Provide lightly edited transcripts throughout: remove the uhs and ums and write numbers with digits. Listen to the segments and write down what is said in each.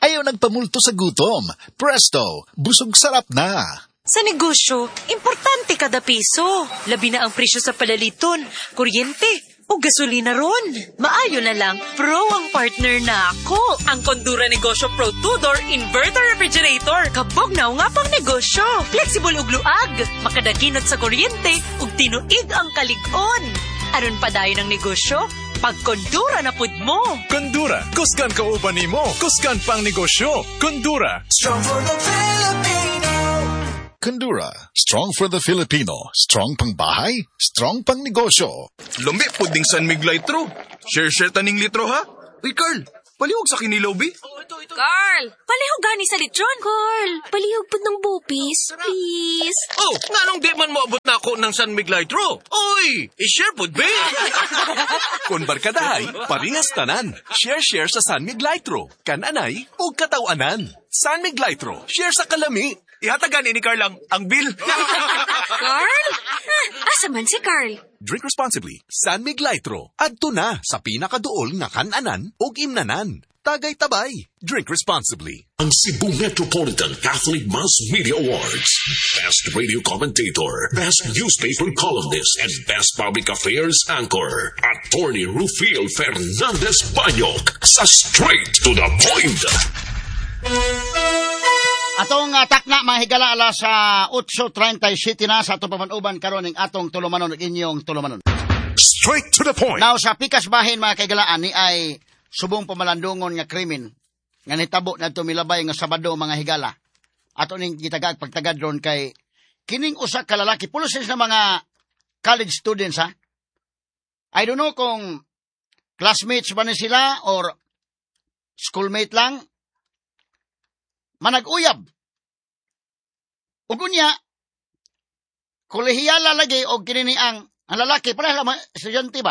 Ayaw nagpamulto sa gutom. Presto, busog sarap na. Sa negosyo, importante kada piso. Labi na ang presyo sa palaliton, kuryente, o gasolina ron. Maayo na lang, Pro ang partner na ako. Ang Condura Negosyo Pro 2-door Inverter Refrigerator. Kabog na nga pang negosyo. Flexible ug luag. Makadaginot sa kuryente ug tinuig ang kalig-on. Aron pa dayon ang negosyo, pag Condura na pud mo. Condura, kusgan ka uban nimo, kusgan pang negosyo. Condura. Strong for the Filipino. Condura, strong for the Filipino. Strong pang bahay, strong pang negosyo. Lumbi, puding San Mig Litro. Share taning litro, ha? Uy, Carl, palihog sa kinilaw, bi. Carl, palihog gani sa litron. Carl, palihog po ng bupis, please. Oh, nga nung di man moabot na ako ng San Mig Litro. Uy, i-share pud, bi. Kung barkadahay, parehas tanan. Share sa San Mig Litro. Kananay o katawanan. San Mig Litro, share sa kalami. Ihatagan ni Carl ang bill. Carl? Asa man si Carl? Drink responsibly. San Mig Litro. Adto na sa pinakaduol nga kananan o imnanan. Tagay tabay. Drink responsibly. Ang Cebu Metropolitan Catholic Mass Media Awards. Best Radio Commentator, Best Newspaper Columnist, and Best Public Affairs Anchor. Attorney Rufil Fernandez Banyok sa Straight to the Point. Atong takna mga higala ala sa 8:37 na sa atong pamanuban karon ning atong tulumanon ug inyong tulumanon. Straight to the point. Now sa pikas bahin mga kaigalaan ni ay subong pamalandungon nga krimen nga nitabo nadto milabay nga Sabado mga higala. Ato ning gitagag pagtagad ron kay kining usa ka lalaki pulos na mga college students ha. I don't know kung classmates ba ni sila or schoolmate lang. Manag-uyab. Ug unya kolehiyala lagi og kini ang lalaki para lang estudyante ba.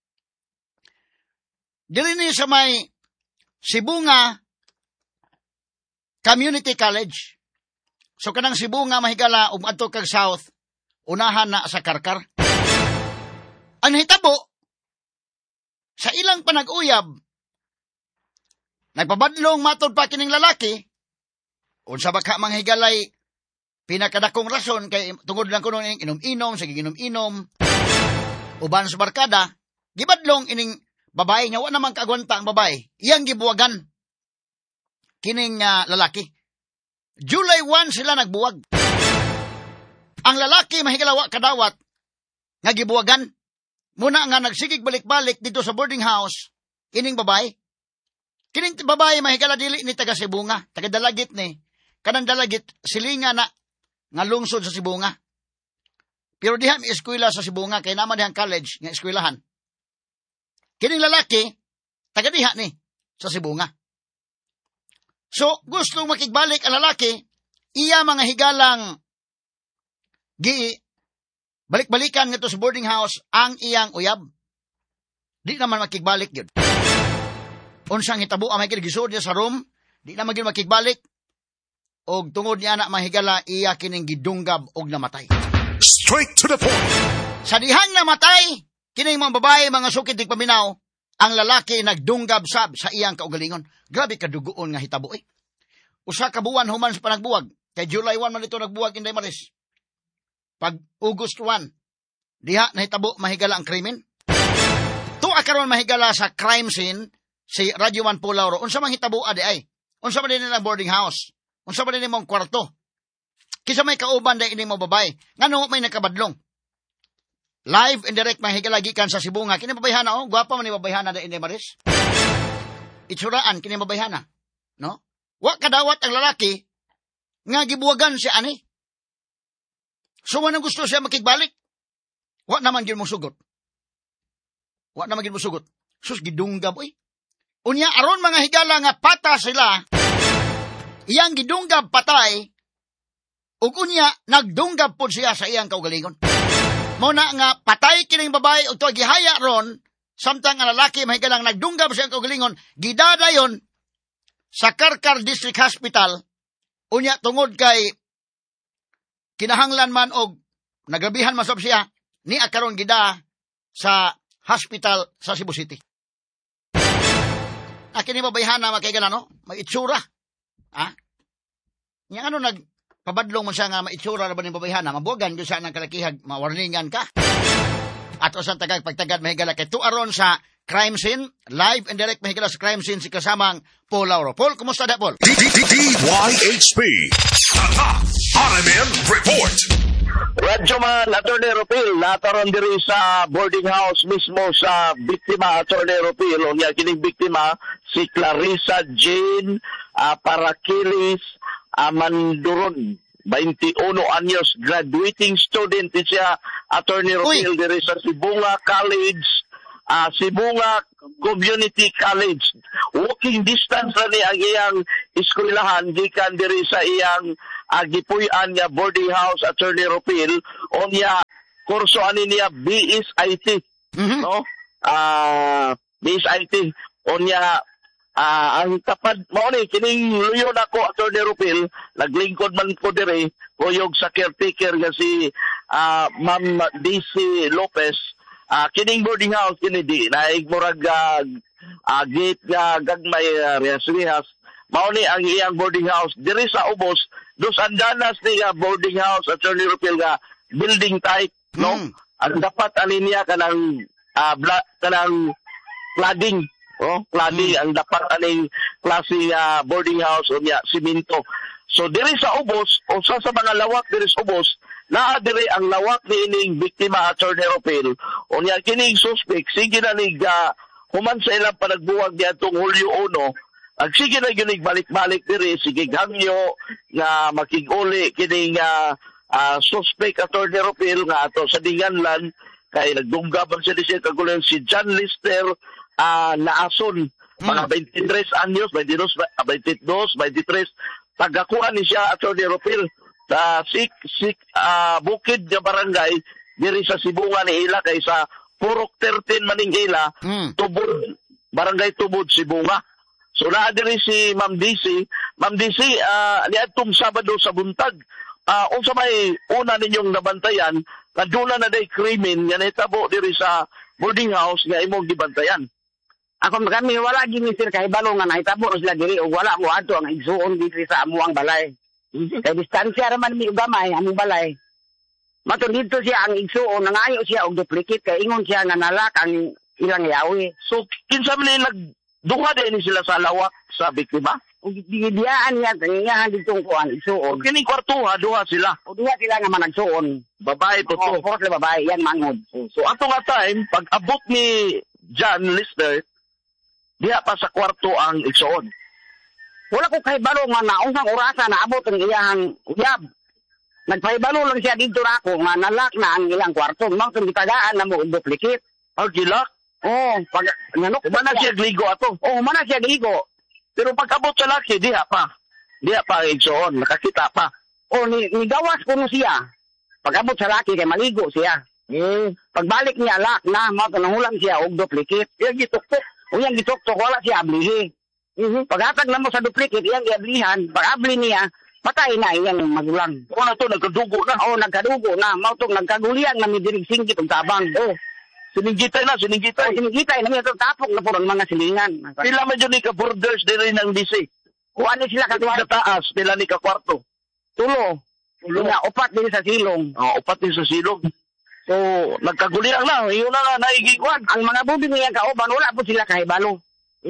Dili ni sa may Sibunga Community College. So kanang Sibunga mahigala ug adto kag south unahan na sa Karkar. Ang hitabo sa ilang panag-uyab nagpabadlong matod pa kining lalaki. Unsa ba ka mga higalay, pinakadakong rason kay tungod lang kuno ning inom-inom, sige inom-inom, uban sa barkada, gibadlong ining babae nga wa namang kaagwanta ang babae, iyang gibuwagan kining lalaki. July 1 sila nagbuwag. Ang lalaki mahigalawa kadawat nga gibuwagan, muna nga nagsigig balik-balik dito sa boarding house, kining babae. Kining babae mahigala dili ni taga Sibunga, taga Dalagit ni. Kanang Dalagit, silinga na nga lungsod sa Sibunga. Pero diha may eskwela sa Sibunga, kay naman dihang college nga eskwelahan. Kining lalaki, taga diha ni sa Sibunga. So, gusto makigbalik ang lalaki, iya mga higalang balik-balikan nga to sa boarding house ang iyang uyab. Di naman makigbalik yun. Unsang hitabo ang may gisod niya sa room, di naman yun makigbalik. Og tungod niya na mahigala iya kining gidunggab og namatay. Straight to the point. Sa dihang namatay, kining mga babae, mga sukit dig paminaw, ang lalaki nagdunggab sab sa iyang kaugalingon. Grabe kadugoon nga hitabo eh. Usa ka buwan human sa panagbuwag. Kay July 1 man ito nagbuwag Inday Maris. Pag August 1, diha nahitabo mahigala ang krimen. Tuwa karon mahigala sa crime scene si Radio 1 Pulauro. Unsa man hitabo adi ay? Unsa man din ang boarding house? Unsa ba din mong kwarto? Kisa may kauban dahil ini mo babay. Ngano may nakabadlong. Live and direct mahigala gikan sa Sibunga. Kini babayhana oh, gwapa man ni babayhana da Inday Maris. Itsuraan kini babayhana, no? Wa kadawat ang lalaki nga gibuwagan si ani. So man gusto siya makigbalik. Wa naman gyud mong sugot. Wa naman gyud mong sugot. Sus gidunggab oy. Unya aron mga higala nga pata sila. Iyang gidunggab patay, ug unya nagdunggab pod siya sa iyang kaugalingon. Muna nga patay kining babae ug tuwa gihaya ron, samtang ang lalaki mahigalang nagdunggab sa iyang kaugalingon, gidadayon sa Karkar District Hospital, unya tungod kay kinahanglan man og nagabihan man sab siya, ni akaron gida sa hospital sa Cebu City. Kini babayhana makigala no, may itsura. Ha? Yang ano nagpabadlong mo siya nga maitsura na ba ng babayhana, mabuwagan ko siya ng kalakihag, mawarningan ka. At usan tagag pagtagad mahigala kay tuaron sa crime scene, live and direct mahigala sa crime scene si kasamang Paul Lauro. Paul, kumusta da, Paul? DYHP RMN Report. Radyo man, Atty. Ropil, nataron diri sa boarding house mismo sa biktima, Atty. Ropil. O niya, kining biktima, si Clarissa Jane Parakilis Amanduron, 21 anyos, graduating student siya, Atty. Ropil, diri sa Sibunga College, Sibunga Community College. Walking distance na ni ang iyang eskwelahan, gikan diri sa iyang gipuy-an niya boarding house, Atty. Ropil, o niya, kurso ani niya BSIT, no? BSIT, o niya, ang tapad, mauni, kining luyon ako, Atty. Ropil, naglingkod man ko diri, kuyog sa caretaker nga si Ma'am DC Lopez, kining boarding house, kinidi, naigmurag gate nga gagmay rehas-rehas, mauni ang iyang boarding house, diri sa ubos, dos andanas ni boarding house, Atty. Ropil nga, building type, no? Ang dapat alin niya kanang, kanang cladding, oh, cladding, ang dapat aning klase boarding house, o niya, simento. So, diri sa ubos, o sa mga lawak diri sa ubos, naa diri ang lawak ni ining biktima, Atty. Ropil, o niya, kining suspect, sige na nig, human sa ilang panagbuwag niya itong Hulyo 1, ag sige na yun balik-balik diri, sige gangyo, nga makiguli, kining suspect, Atty. Ropil, nga ato sa Dinganlan, kay nagdunggaban siya kagulan si John Lister Naason, mga 23 anyos, 22, 23, tagakuan ni siya, Atty. Ropil, sa bukid nga barangay, diri sa Sibunga ni Ila, kay sa Purok 13 maning Ila, Tubod, barangay Tubod, Sibunga. So, naadiri si Ma'am DC. Ma'am DC, niadtong Sabado sa buntag, unsa may una ninyong nabantayan, kaduna na day krimen, nga naitabo diri sa boarding house, nga imong gibantayan. Ako kami, wala ginisir kay balo nga nahitabo sila diri, o wala mo ato ang igsuon diri sa amuang balay. Kay distansya raman mi ugamay, among balay. Matun dito siya ang igsuon, nangayo siya og duplicate, kay ingon siya nga nalak ang ilang yawi. So, kinsa man duha din sila sa lawak sa biktima? O bigidiyaan niya, tangiyahan ditong kuan, igsuon. Kining kwartuha, duha sila. O duha sila nga managsuon. Babae po to. O, sila babae, yan mangod. So, ato nga time, pag abot ni John Lister, diha pa sa kwarto ang igsuon. Wala ko kahibalo nga naungang orasa na abot ang iyang uyab. Nagpahibalo lang siya dito na ako nga nalak na ang ilang kwarto. Mga itong gitagaan na mo duplicate. Gilak? Oo. Mana siya gligo ato? Oo, mana siya gligo. Pero pag abot sa laki, diha pa. Diha pa ang igsuon, nakakita pa. Oo, nigawas ko siya. Pag abot sa laki, kay maligo siya. Pagbalik niya, lak na, matanangulang siya og duplicate. Iyang gituktok. O yang gituktok, wala siya ablihi. Paghatag na mo sa duplicate, iyang iablihan, pag-abli niya, patay na iyang magulang. O na to, nagkadugo na. Oo, nagkadugo na. Mautong nagkagulian na may dirig singgit ang tabang. Oo. Siningitay na. Siningitay na may tapok na po ang mga silingan. Pila man yun ni ka-borders din ng DC. Kung ano sila sa taas, pila ni ka-kwarto. Tulo. Upat din sa silong. Upat din sa silong. So, nagkagulian na. Iyon na nga, naigigwan. Ang mga bubing niya kauban, wala po sila kahibalo.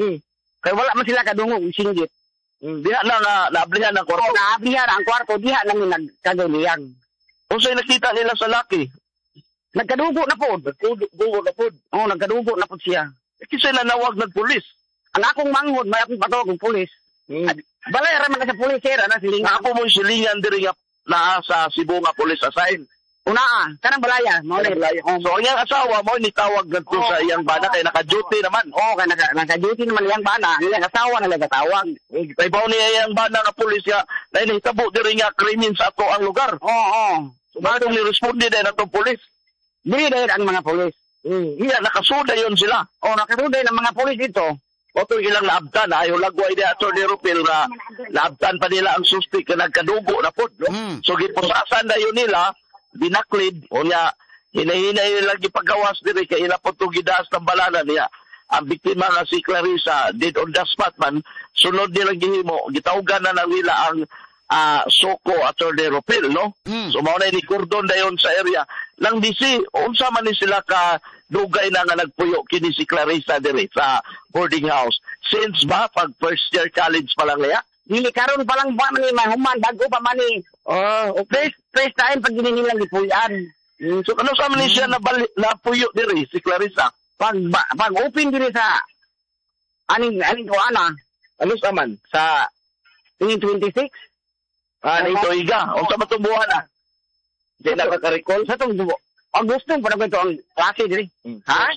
Kaya wala man sila kadungog, singgit. Diha na nga, naablihan ang kwarto. Naablihan ang kwarto, diha namin nagkagulian. O sa'yo nakita nila sa laki? Nagkadugo na po. Nagkadugo na po? Oo, nagkadugo na po siya. Kasi nanawag ng pulis. Ang akong manghod, may akong patawag ng pulis. Balay, raman na sa pulis, sir, na silingan. Ako mong silingan diri na sa Sibunga Police Assign. Una, kanang balaya. So, ang iyang asawa mo, nitawag ganito sa iyang bana, kaya naka-duty naman. Oo, kaya naka-duty naman iyang bana. Ang iyang asawa na nagatawag. Kaya ba niya iyang bana nga pulis niya, na inahitabo diri nga krimen sa ato ang lugar. Oo. So, bakit ni-responde din atong pulis? Dili dahil ang mga pulis. Iya, nakasuda yun sila. Oo, nakasuda ng mga pulis ito. O ito ilang naabtan, ayaw lagway ni Atty. Ropil na naabtan pa nila ang suspect na nagkadugo na po. So, gipusasan na yun nila, binaklid, o niya, hinahinay nila gipagawas diri kay ila po itong gidaas ng balanan niya. ang biktima nga si Clarissa dead on the spot man, sunod nila gihimo, gitawgan na nila ang Soko Attorney Rupil, no? So mao na ni cordon dayon sa area. Lang disi, unsa man ni sila ka dugay na nga nagpuyo kini si Clarissa dire sa boarding house. Since ba pag first year college pa lang niya? Dili karon pa lang ba man ni mahuman bago pa man ni. Oh, okay. First time pag ginilang gipuyan. So ano sa man siya napuyo dire si Clarissa? Pag open diri sa aning ko ana. Ano sa man sa 2026? Nito iga. Unsa man tubuhan na? Di nakaka-recall sa tong dubo. Agosto pa na ito ang klase diri. Ha?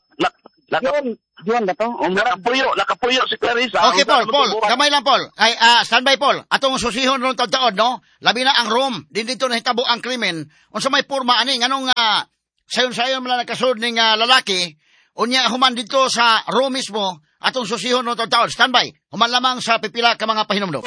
Diyan ba to? Nakapuyo si Clarissa. Okay, Paul, gamay lang, Paul. Ay, standby, Paul. Atong susihon ron taon, no? Labi na ang room. Din dito nahitabo ang krimen. Unsa may porma ani, nganong sayon-sayon man nagkasud ning lalaki, unya human dito sa room mismo, atong susihon ron taon. Standby. Human lamang sa pipila ka mga pahinumdom.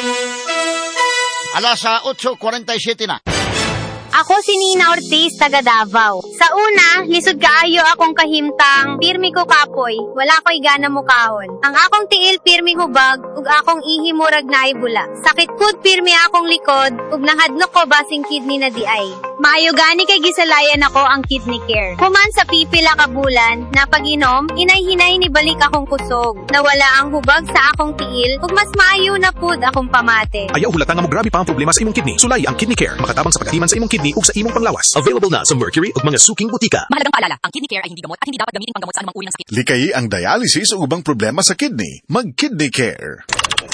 Alas 8:47 na. Ako si Nina Ortiz, taga Davao. Sa una, lisod kaayo akong kahimtang, pirmi ko kapoy, wala ko'y gana mukahon. Ang akong tiil pirmi hubag, ug akong ihimurag na ibula. Sakit kud pirmi akong likod, ug nahadlok ko basing kidney na di ay. Maayo gani kay gisalayan ako ang kidney care. Human sa pipila ka bulan, na pag-inom, inay-hinay ni balik akong kusog. Nawala ang hubag sa akong tiil, ug mas maayo na pud akong pamate. Ayaw hulatan nga mo grabe pa ang problema sa imong kidney. Sulay ang Kidney Care, makatabang sa pagatiman sa imong kidney ug sa imong panglawas. Available na sa Mercury ug mga suking butika. Mahalagang paalala, ang Kidney Care ay hindi gamot at hindi dapat gamitin panggamot sa anumang uri ng sakit. Likay ang dialysis o ubang problema sa kidney. Mag-Kidney Care.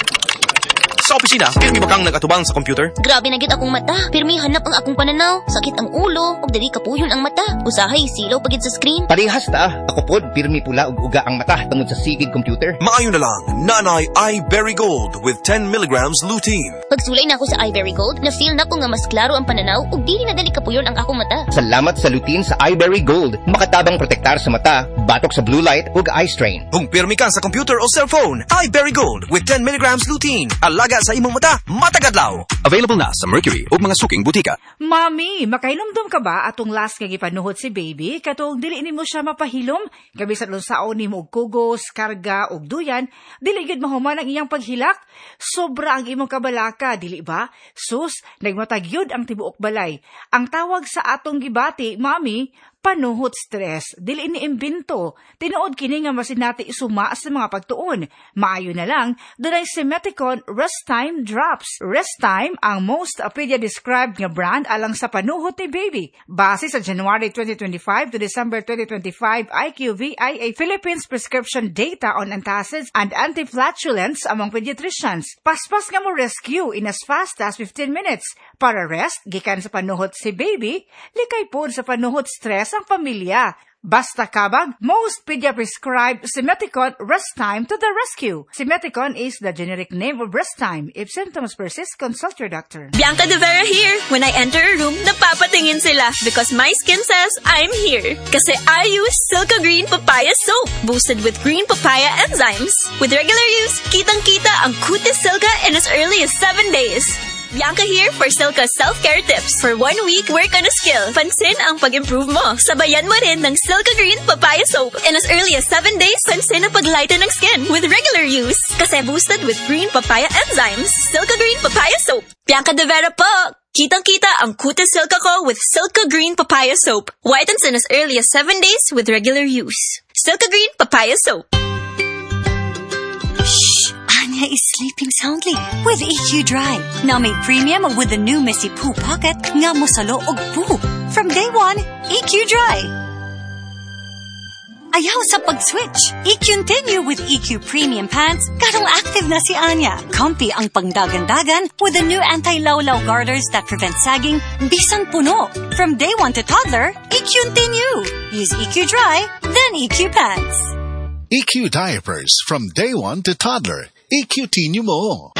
Sa opisina, pirmi ba kang nagatubang sa computer? Grabe na gyud akong mata. Pirmi hanap ang akong pananaw. Sakit ang ulo, ug dili kapuyon ang mata. Usahay silaw pagid sa screen. Parehas ta. Ako pod pirmi pula ug uga ang mata tungod sa sigid computer. Maayo na lang. Nanay iBerry Gold with 10 milligrams lutein. Pagsulay na ako sa iBerry Gold, na-feel na ko nga mas klaro ang pananaw ug dili na dali kapuyon ang akong mata. Salamat sa lutein sa iBerry Gold. Makatabang protektar sa mata, batok sa blue light ug eye strain. Kung pirmi ka sa computer o cellphone, iBerry Gold with 10 milligrams lutein. Alaga sa imong mata, matagadlaw. Available na sa Mercury ug mga suking butika. Mami, makailumdum ka ba atong last nga gipanuhot si baby? Katong dili nimo siya mapahilom, gabi sa lunsaon nimo og kugos, karga ug duyan, dili gid mahuman ang iyang paghilak. Sobra ang imong kabalaka, dili ba? Sus, nagmatag yun ang tibuok balay. Ang tawag sa atong gibati, mami, panuhot stress. Dili ni imbento. Tinuod kini nga masinati isuma sa mga pagtuon. Maayo na lang, dunay Simeticon Rest Time Drops. Rest Time ang most pedia-described nga brand alang sa panuhot ni baby. Base sa January 2025 to December 2025 IQVIA Philippines prescription data on antacids and antiflatulence among pediatricians. Paspas nga mo rescue in as fast as 15 minutes. Para rest, gikan sa panuhot si baby, likay po sa panuhot stress ang pamilya. Basta kabag, most pedia-prescribed Simeticon Rest Time to the rescue. Simeticon is the generic name of Rest Time. If symptoms persist, consult your doctor. Bianca De Vera here. When I enter a room, napapatingin sila because my skin says I'm here. Kasi I use Silka Green Papaya Soap, boosted with green papaya enzymes. With regular use, kitang-kita ang kutis Silka in as early as 7 days. Bianca here for Silka self-care tips. For 1 week, work on a skill. Pansin ang pag-improve mo. Sabayan mo rin ng Silka Green Papaya Soap. In as early as 7 days, pansin ang pag-lighten ng skin with regular use. Kasi boosted with green papaya enzymes. Silka Green Papaya Soap. Bianca De Vera po! Kitang-kita ang kutis Silka ko with Silka Green Papaya Soap. Whitens in as early as 7 days with regular use. Silka Green Papaya Soap. Shh! Anya is sleeping soundly with EQ Dry. Now made premium with the new Messy Poo Pocket nga mosalo og poo. From day one, EQ Dry. Ayaw sa pag-switch. I-continue with EQ Premium Pants. Karong active na si Anya. Comfy ang pangdagan-dagan with the new anti-lawlaw garters that prevent sagging bisan puno. From day one to toddler, I-continue. Use EQ Dry, then EQ Pants. EQ Diapers from day one to toddler. EQ Tinyo mo.